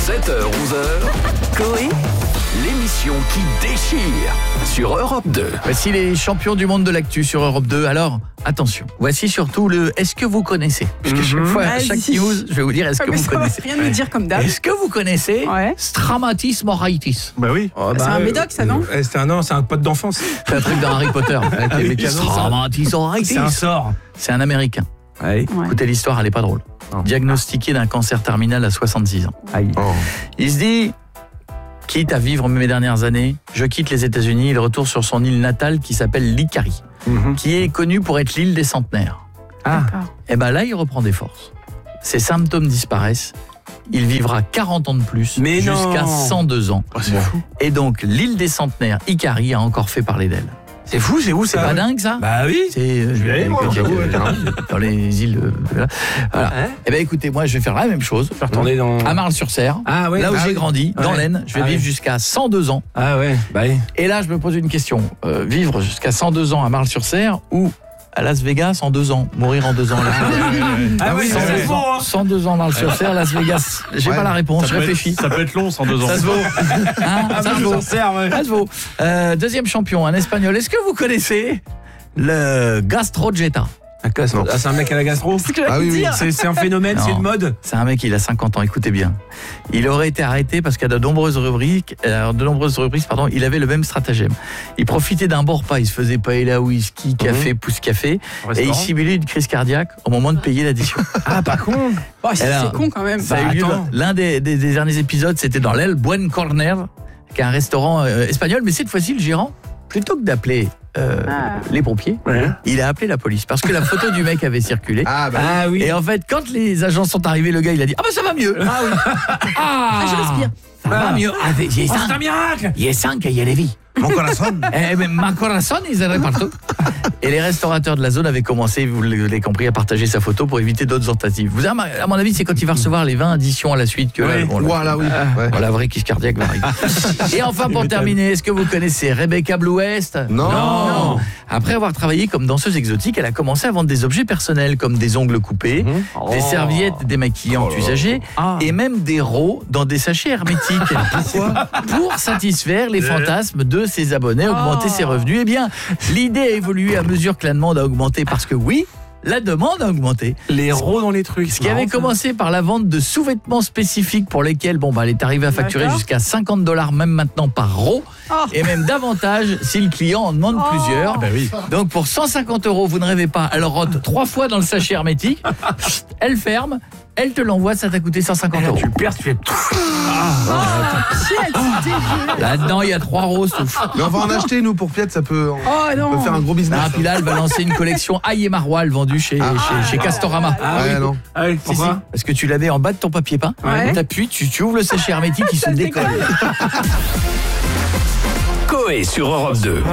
7h-11h, Coé, l'émission qui déchire sur Europe 2. Voici les champions du monde de l'actu sur Europe 2. Alors, attention, voici surtout le « Est-ce que vous connaissez ?» Parce que chaque fois, à chaque news, je vais vous dire « Est-ce que vous connaissez ?» Rien nous dire comme d'hab. Est-ce que vous connaissez Stramatis Moraitis? Bah oui. C'est un médoc, ça, non C'est un pote d'enfance. C'est un truc dans Harry Potter. Avec les mécanos. Stramatis Moraitis. C'est un sort. C'est un Américain. Ouais. Écoutez l'histoire, elle n'est pas drôle. Non. Diagnostiqué d'un cancer terminal à 66 ans. Aïe. Oh. Il se dit, quitte à vivre mes dernières années, je quitte les États-Unis, il retourne sur son île natale qui s'appelle l'Icari, qui est connue pour être l'île des centenaires. Ah. Et bien là, il reprend des forces. Ses symptômes disparaissent. Il vivra 40 ans de plus, Mais jusqu'à non. 102 ans. Oh, c'est fou. Et donc, l'île des centenaires, Icari, a encore fait parler d'elle. C'est fou, c'est où C'est pas dingue, ça? Bah oui. C'est dans les îles voilà. Hein Eh bien écoutez, moi je vais faire la même chose. Je vais retourner dans... À Marle-sur-Serre, Ah ouais. là où Ah j'ai oui. grandi, dans Ouais. l'Aisne, je vais Ah vivre ouais. jusqu'à 102 ans. Ah ouais. Bah oui. Et là je me pose une question, vivre jusqu'à 102 ans à Marle-sur-Serre ou à Las Vegas en 2 ans, mourir en 2 ans là. Ah oui, c'est faux, hein. 102 ans Marle-sur-Serre, Las Vegas. J'ai pas la réponse, je réfléchis. Ça peut être long, 102 ans. Ça se vaut. Hein, ça se vaut. Ça se vaut. Deuxième champion, un espagnol. Est-ce que vous connaissez le Gastrojeta? C'est un mec à la gastro. Ah oui. C'est un phénomène, Non. c'est une mode. C'est un mec, il a 50 ans, écoutez bien. Il aurait été arrêté parce qu'à de nombreuses reprises, il avait le même stratagème. Il profitait d'un bon repas, il se faisait paella, whisky, café, pousse café, et il simulait une crise cardiaque au moment de payer l'addition. Ah, pas con. Oh, c'est Alors, con quand même. Ça a eu lieu, attends. l'un des derniers épisodes, c'était dans l'El Buen Corner, qui est un restaurant espagnol, mais cette fois-ci, le gérant, plutôt que d'appeler les pompiers, il a appelé la police parce que la photo du mec avait circulé. Ah oui. Et en fait, quand les agents sont arrivés, le gars, il a dit « Ah bah ça va mieux !» Ah oui. Ah, je respire. Ça va mieux. Ah, C'est un miracle. il est 5 et il y a les vies. Mon corazon. Ma corazon, ils allaient partout. Et les restaurateurs de la zone avaient commencé, vous l'avez compris, à partager sa photo pour éviter d'autres tentatives. Vous avez, à mon avis, c'est quand il va recevoir les 20 additions à la suite que la vraie crise cardiaque va arriver. Et enfin, pour terminer, est-ce que vous connaissez Rebecca Blue West? Non. Après avoir travaillé comme danseuse exotique, elle a commencé à vendre des objets personnels comme des ongles coupés, des serviettes démaquillantes usagées et même des rots dans des sachets hermétiques. Pourquoi? Pour satisfaire les fantasmes de ses abonnés, augmenter ses revenus. Eh bien, l'idée a évolué à mesure que la demande a augmenté parce que oui, la demande a augmenté. Les rots dans les trucs. Ce qui avait commencé par la vente de sous-vêtements spécifiques pour lesquels elle est arrivée à facturer jusqu'à $50 même maintenant par row et même davantage si le client en demande plusieurs. Bah oui. Donc pour 150 €, vous ne rêvez pas, elle rote 3 fois dans le sachet hermétique, elle ferme, elle te l'envoie, ça t'a coûté 150 €. Tu perds, tu fais... Là-dedans, il y a 3 rows. Mais on va en acheter, nous, pour Piet, ça peut, on peut faire un gros business. Puis là, elle va lancer une collection Aïe et Maroilles vendue chez Castorama. Non. Ah oui, Si, si, parce que tu l'avais en bas de ton papier peint, t'appuies, tu ouvres le sachet hermétique, il se décolle. Coé sur Europe 2.